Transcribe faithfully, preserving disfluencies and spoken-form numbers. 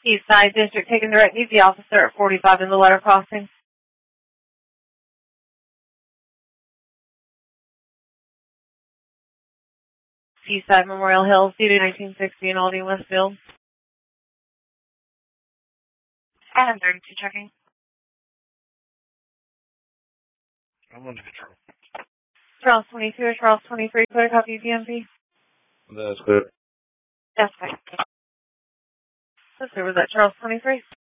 Eastside District, taking direct easy officer at forty-five in the letter crossing. Seaside Memorial Hills, C D nineteen sixty in Aldine Westfield. Adam thirty-two checking. I'm on control. Charles twenty-two or Charles twenty-three, clear copy D M V. That's clear. That's fine. Let's see, was that Charles twenty-three?